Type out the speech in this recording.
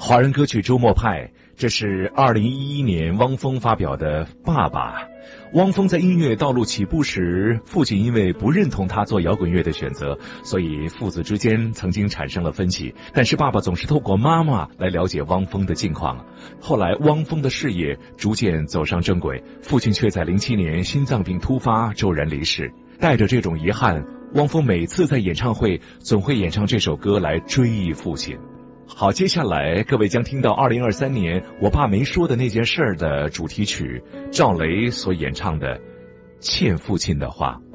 华人歌曲周末派，这是2011年汪峰发表的《爸爸》。汪峰在音乐道路起步时，父亲因为不认同他做摇滚乐的选择，所以父子之间曾经产生了分歧。但是爸爸总是透过妈妈来了解汪峰的近况。后来汪峰的事业逐渐走上正轨，父亲却在07年心脏病突发骤然离世。带着这种遗憾，汪峰每次在演唱会总会演唱这首歌来追忆父亲。好，接下来各位将听到2023年我爸没说的那件事儿的主题曲，赵雷所演唱的《欠父亲的话》。